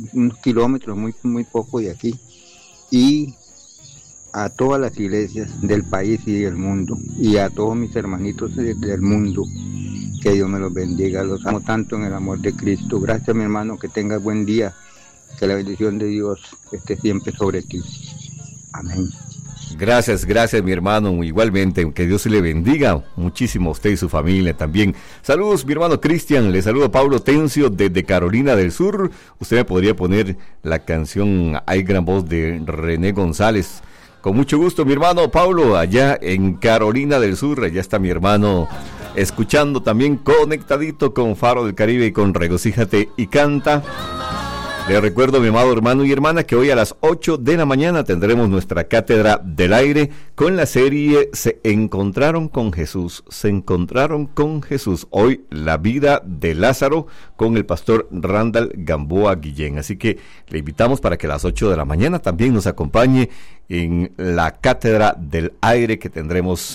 unos kilómetros, muy poco de aquí, y a todas las iglesias del país y del mundo, y a todos mis hermanitos del mundo, que Dios me los bendiga. Los amo tanto en el amor de Cristo. Gracias, mi hermano, que tengas buen día, que la bendición de Dios esté siempre sobre ti. Amén. Gracias, mi hermano, igualmente, que Dios le bendiga muchísimo a usted y su familia también. Saludos, mi hermano Cristian, le saludo a Pablo Tencio desde Carolina del Sur. Usted me podría poner la canción Hay gran voz de René González. Con mucho gusto, mi hermano Pablo, allá en Carolina del Sur, allá está mi hermano escuchando también, conectadito con Faro del Caribe y con Regocíjate y Canta. Les recuerdo, mi amado hermano y hermana, que hoy a las 8 de la mañana tendremos nuestra Cátedra del Aire con la serie Se encontraron con Jesús. Hoy la vida de Lázaro con el pastor Randall Gamboa Guillén. Así que le invitamos para que a las 8 de la mañana también nos acompañe en la Cátedra del Aire que tendremos